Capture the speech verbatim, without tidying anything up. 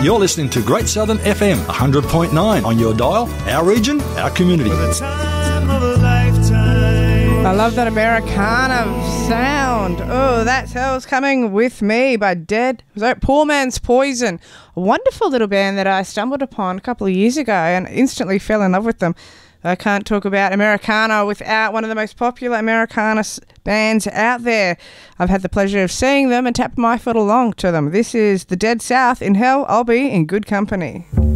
You're listening to Great Southern F M, one hundred point nine on your dial, our region, our community. For the time of a lifetime. I love that Americana sound. Oh, That's Hell's Coming With Me by Dead. Was that Poor Man's Poison? A wonderful little band that I stumbled upon a couple of years ago and instantly fell in love with them. I can't talk about Americana without one of the most popular Americana bands out there. I've had the pleasure of seeing them and tapped my foot along to them. This is The Dead South. In hell, I'll be in good company.